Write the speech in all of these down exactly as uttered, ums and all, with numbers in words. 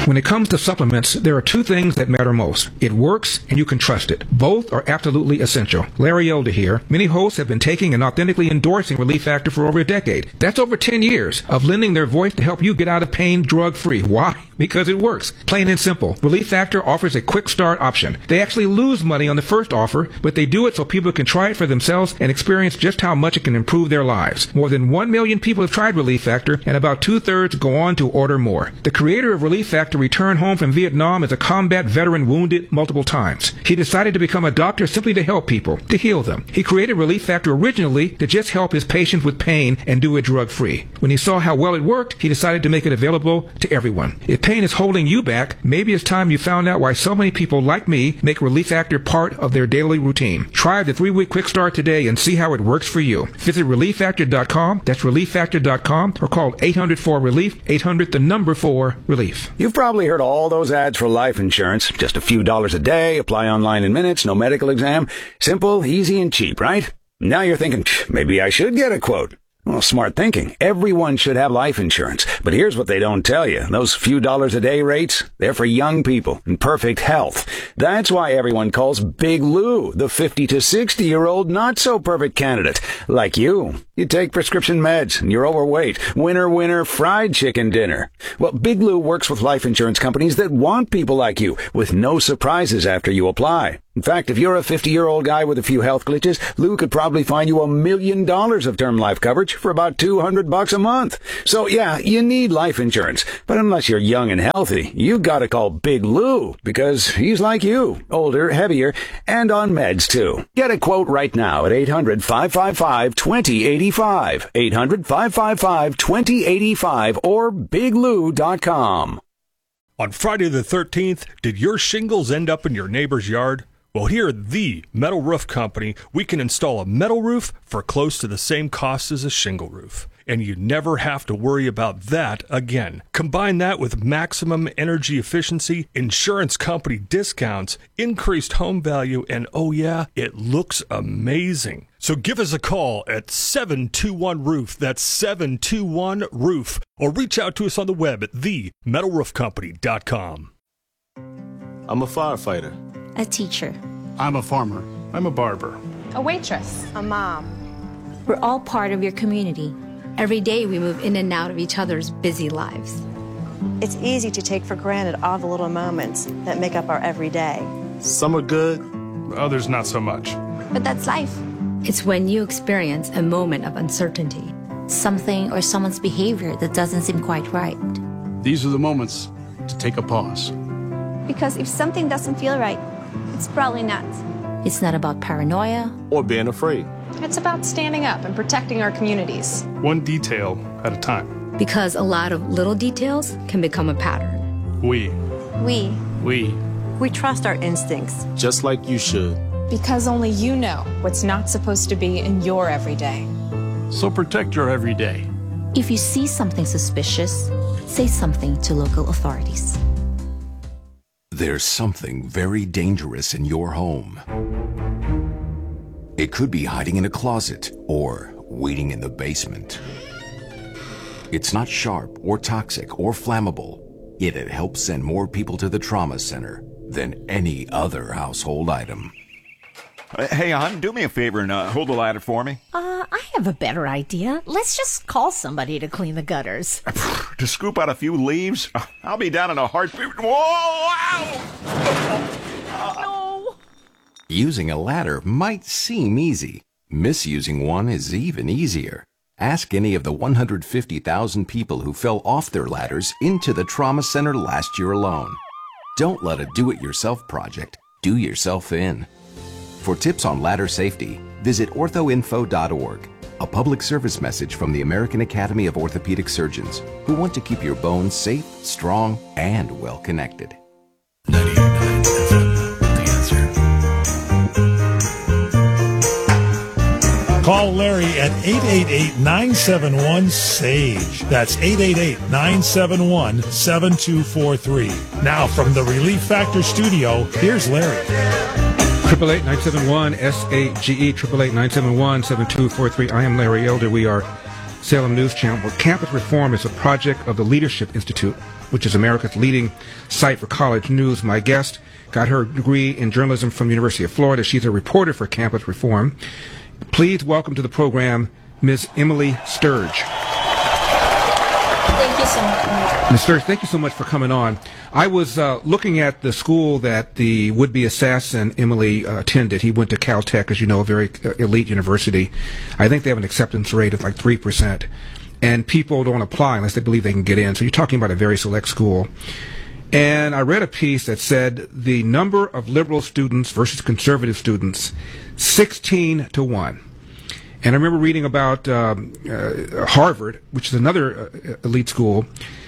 When it comes to supplements, there are two things that matter most. It works, and you can trust it. Both are absolutely essential. Larry Elder here. Many hosts have been taking and authentically endorsing Relief Factor for over a decade. That's over ten years of lending their voice to help you get out of pain drug-free. Why? Because it works. Plain and simple. Relief Factor offers a quick start option. They actually lose money on the first offer, but they do it so people can try it for themselves and experience just how much it can improve their lives. More than one million people have tried Relief Factor, and about two-thirds go on to order more. The creator of Relief Factor returned home from Vietnam as a combat veteran wounded multiple times. He decided to become a doctor simply to help people, to heal them. He created Relief Factor originally to just help his patients with pain and do it drug-free. When he saw how well it worked, he decided to make it available to everyone. If pain is holding you back, maybe it's time you found out why so many people like me make Relief Factor part of their daily routine. Try the three-week quick start today and see how it works for you. Visit relief factor dot com, that's relief factor dot com, or call eight hundred four relief, eight hundred the number four relief. You've probably heard all those ads for life insurance. Just a few dollars a day, apply online in minutes, no medical exam. Simple, easy, and cheap, right? Now you're thinking, maybe I should get a quote. Well, smart thinking. Everyone should have life insurance. But here's what they don't tell you. Those few dollars a day rates, they're for young people in perfect health. That's why everyone calls Big Lou the fifty to sixty year old not so perfect candidate. Like you. You take prescription meds and you're overweight. Winner, winner, fried chicken dinner. Well, Big Lou works with life insurance companies that want people like you with no surprises after you apply. In fact, if you're a fifty-year-old guy with a few health glitches, Lou could probably find you a million dollars of term life coverage for about two hundred bucks a month. So yeah, you need life insurance. But unless you're young and healthy, you gotta call Big Lou because he's like you, older, heavier, and on meds too. Get a quote right now at eight hundred, five five five, two zero eight five, eight hundred, five five five, two zero eight five, or big lou dot com. On Friday the thirteenth, did your shingles end up in your neighbor's yard? Well, here at the Metal Roof Company, we can install a metal roof for close to the same cost as a shingle roof. And you never have to worry about that again. Combine that with maximum energy efficiency, insurance company discounts, increased home value, and oh yeah, it looks amazing. So give us a call at seven two one roof, that's seven two one roof, or reach out to us on the web at the metal roof company dot com. I'm a firefighter. A teacher. I'm a farmer. I'm a barber. A waitress. A mom. We're all part of your community. Every day we move in and out of each other's busy lives. It's easy to take for granted all the little moments that make up our everyday. Some are good, others not so much. But that's life. It's when you experience a moment of uncertainty, something or someone's behavior that doesn't seem quite right. These are the moments to take a pause. Because if something doesn't feel right, it's probably not. It's not about paranoia or being afraid. It's about standing up and protecting our communities. One detail at a time. Because a lot of little details can become a pattern. We. We. We. We trust our instincts. Just like you should. Because only you know what's not supposed to be in your everyday. So protect your everyday. If you see something suspicious, say something to local authorities. There's something very dangerous in your home. It could be hiding in a closet or waiting in the basement. It's not sharp or toxic or flammable, yet it helps send more people to the trauma center than any other household item. Hey, hon, do me a favor and uh, hold the ladder for me. Uh, I have a better idea. Let's just call somebody to clean the gutters. To scoop out a few leaves? I'll be down in a heartbeat. Whoa! Wow! No! Using a ladder might seem easy. Misusing one is even easier. Ask any of the one hundred fifty thousand people who fell off their ladders into the trauma center last year alone. Don't let a do-it-yourself project do yourself in. For tips on ladder safety, visit ortho info dot org, a public service message from the American Academy of Orthopedic Surgeons, who want to keep your bones safe, strong, and well-connected. ninety-eight point nine F M, The Answer. Call Larry at eight eight eight, nine seven one, S A G E. That's eight eight eight, nine seven one, seven two four three. Now from the Relief Factor studio, here's Larry. eight eight eight, nine seven one, S A G E, eight eight eight, nine seven one, seven two four three. I am Larry Elder. We are Salem News Channel, where campus reform is a project of the Leadership Institute, which is America's leading site for college news. My guest got her degree in journalism from the University of Florida. She's a reporter for campus reform. Please welcome to the program Miz Emily Sturge. Thank you so much. Miz Sturge, thank you so much for coming on. I was uh, looking at the school that the would-be assassin Emily uh, attended. He went to Caltech, as you know, a very uh, elite university. I think they have an acceptance rate of like three percent. And people don't apply unless they believe they can get in. So you're talking about a very select school. And I read a piece that said the number of liberal students versus conservative students, sixteen to one. And I remember reading about um, uh, Harvard, which is another uh, elite school.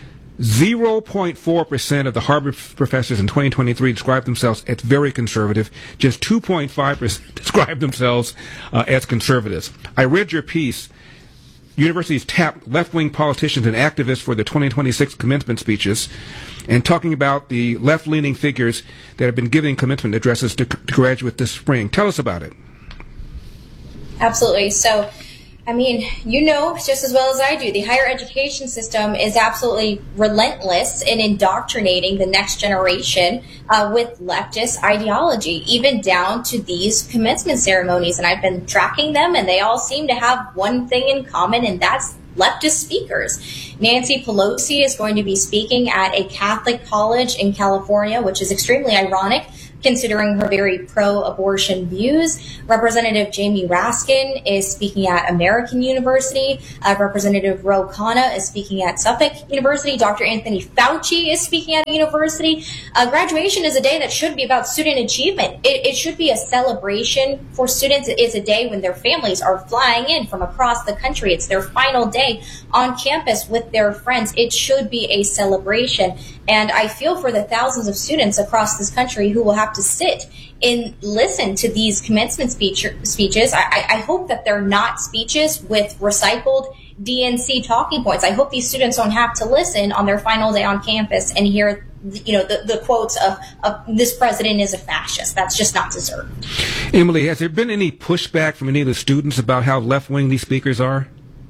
zero point four percent of the Harvard professors in twenty twenty-three described themselves as very conservative. Just two point five percent described themselves uh, as conservatives. I read your piece. Universities tapped left-wing politicians and activists for the twenty twenty-six commencement speeches, and talking about the left-leaning figures that have been giving commencement addresses to, to graduates this spring. Tell us about it. Absolutely. So, I mean, you know just as well as I do, the higher education system is absolutely relentless in indoctrinating the next generation uh, with leftist ideology, even down to these commencement ceremonies. And I've been tracking them, and they all seem to have one thing in common, and that's leftist speakers. Nancy Pelosi is going to be speaking at a Catholic college in California, which is extremely ironic considering her very pro-abortion views. Representative Jamie Raskin is speaking at American University. Uh, Representative Ro Khanna is speaking at Suffolk University. Doctor Anthony Fauci is speaking at a university. Uh, graduation is a day that should be about student achievement. It, it should be a celebration for students. It's a day when their families are flying in from across the country. It's their final day on campus with their friends. It should be a celebration. And I feel for the thousands of students across this country who will have to sit and listen to these commencement speech, speeches. I, I hope that they're not speeches with recycled D N C talking points. I hope these students don't have to listen on their final day on campus and hear, you know, the, the quotes of, of this president is a fascist. That's just not deserved. Emily, has there been any pushback from any of the students about how left-wing these speakers are?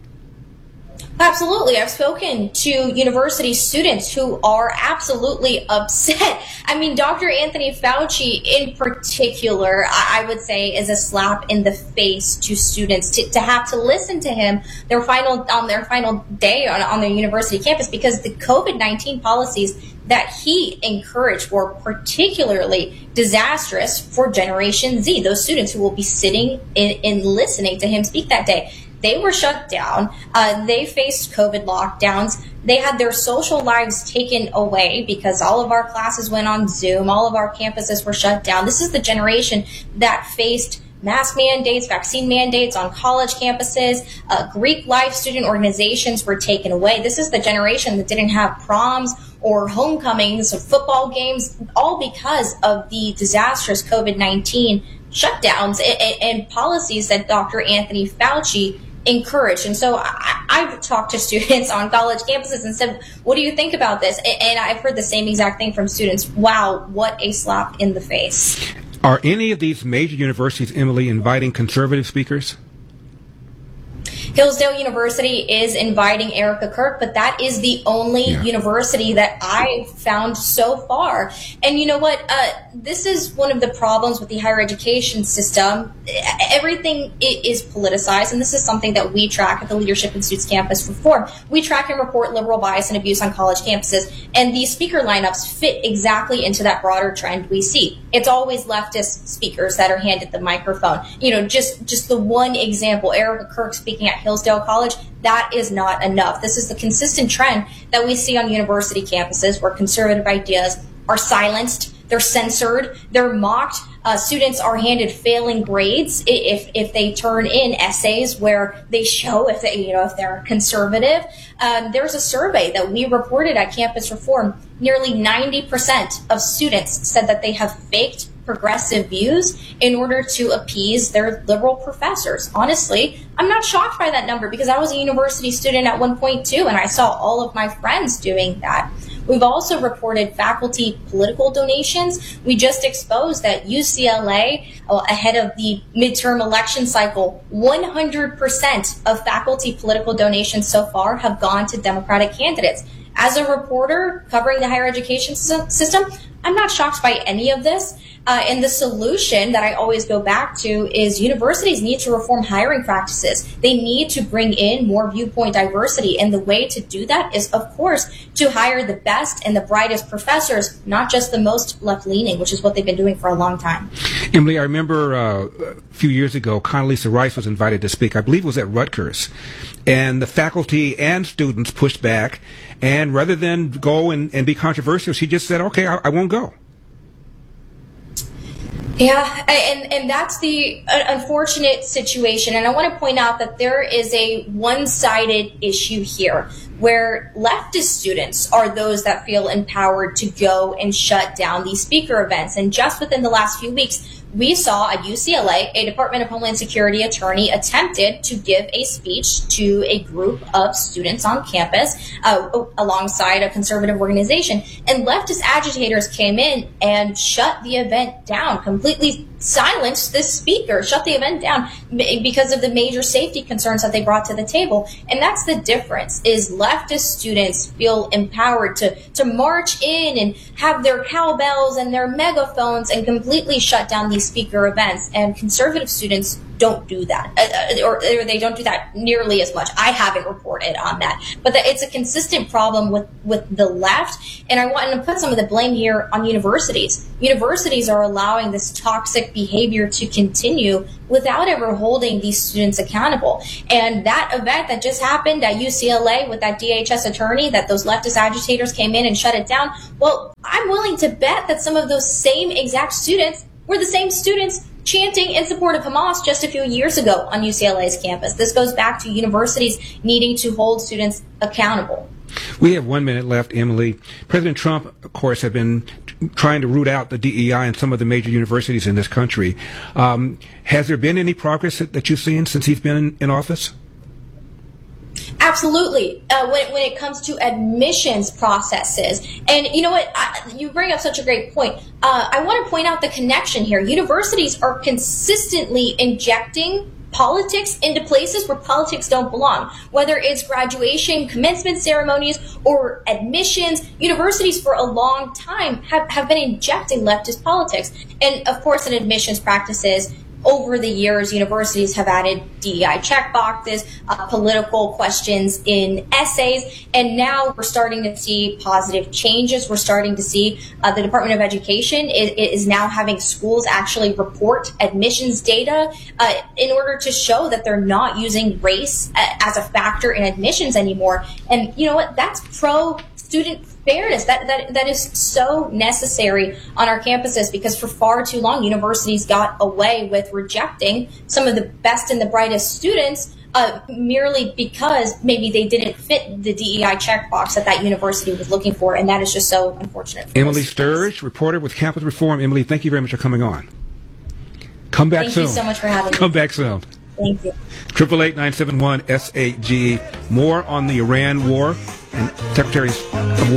Absolutely. I've spoken to university students who are absolutely upset. I mean, Doctor Anthony Fauci in particular, I would say, is a slap in the face to students to, to have to listen to him their final on their final day on, on their university campus, because the COVID nineteen policies that he encouraged were particularly disastrous for Generation Z, those students who will be sitting in, and listening to him speak that day. They were shut down. Uh, they faced COVID lockdowns. They had their social lives taken away because all of our classes went on Zoom. All of our campuses were shut down. This is the generation that faced mask mandates, vaccine mandates on college campuses. Uh, Greek life student organizations were taken away. This is the generation that didn't have proms or homecomings or football games, all because of the disastrous COVID nineteen shutdowns and, and policies that Doctor Anthony Fauci encouraged. And so I, I've talked to students on college campuses and said, what do you think about this? And, and I've heard the same exact thing from students. Wow, what a slap in the face. Are any of these major universities, Emily, inviting conservative speakers? Hillsdale University is inviting Erica Kirk, but that is the only yeah. university that I've found so far. And you know what? Uh, this is one of the problems with the higher education system. Everything is politicized, and this is something that we track at the Leadership Institute's Campus Reform. We track and report liberal bias and abuse on college campuses, and these speaker lineups fit exactly into that broader trend we see. It's always leftist speakers that are handed the microphone. You know, just, just the one example, Erica Kirk speaking at Hillsdale College, that is not enough. This is the consistent trend that we see on university campuses where conservative ideas are silenced, they're censored, they're mocked. Uh, students are handed failing grades if if they turn in essays where they show if they, you know, if they're conservative. Um, there's a survey that we reported at Campus Reform. Nearly ninety percent of students said that they have faked progressive views in order to appease their liberal professors. Honestly, I'm not shocked by that number because I was a university student at one point too, and I saw all of my friends doing that. We've also reported faculty political donations. We just exposed that U C L A, uh, ahead of the midterm election cycle, one hundred percent of faculty political donations so far have gone to Democratic candidates. As a reporter covering the higher education system, I'm not shocked by any of this. Uh, and the solution that I always go back to is universities need to reform hiring practices. They need to bring in more viewpoint diversity. And the way to do that is, of course, to hire the best and the brightest professors, not just the most left-leaning, which is what they've been doing for a long time. Emily, I remember uh, a few years ago, Condoleezza Rice was invited to speak. I believe it was at Rutgers. And the faculty and students pushed back. And rather than go and, and be controversial, she just said, okay, I, I won't go. Yeah, and, and that's the unfortunate situation. And I want to point out that there is a one-sided issue here where leftist students are those that feel empowered to go and shut down these speaker events. And just within the last few weeks, we saw at U C L A, a Department of Homeland Security attorney attempted to give a speech to a group of students on campus uh, alongside a conservative organization. And leftist agitators came in and shut the event down, completely silenced this speaker, shut the event down because of the major safety concerns that they brought to the table. And that's the difference, is leftist students feel empowered to, to march in and have their cowbells and their megaphones and completely shut down these speaker events. And conservative students don't do that, uh, or, or they don't do that nearly as much. I haven't reported on that, but that it's a consistent problem with, with the left. And I want to put some of the blame here on universities. Universities are allowing this toxic behavior to continue without ever holding these students accountable. And that event that just happened at U C L A with that D H S attorney, that those leftist agitators came in and shut it down, well, I'm willing to bet that some of those same exact students were the same students chanting in support of Hamas just a few years ago on U C L A's campus. This goes back to universities needing to hold students accountable. We have one minute left, Emily. President Trump, of course, has been trying to root out the D E I in some of the major universities in this country. Um, has there been any progress that, that you've seen since he's been in, in office? Absolutely. Uh, when, when it comes to admissions processes. And you know what? I, you bring up such a great point. Uh, I want to point out the connection here. Universities are consistently injecting politics into places where politics don't belong, whether it's graduation, commencement ceremonies, or admissions. Universities for a long time have, have been injecting leftist politics. And of course, in admissions practices, over the years, universities have added D E I checkboxes, uh, political questions in essays, and now we're starting to see positive changes. We're starting to see uh, the Department of Education is, is now having schools actually report admissions data uh, in order to show that they're not using race uh, as a factor in admissions anymore. And you know what? That's pro-student fairness. That, that, that is so necessary on our campuses, because for far too long, universities got away with rejecting some of the best and the brightest students uh, merely because maybe they didn't fit the D E I checkbox that that university was looking for, and that is just so unfortunate. Emily Sturge, reporter with Campus Reform. Emily, thank you very much for coming on. Come back Thank soon. Thank you so much for having me. Come back soon. Thank you. Triple eight nine seven one S A G E. More on the Iran war and Secretary of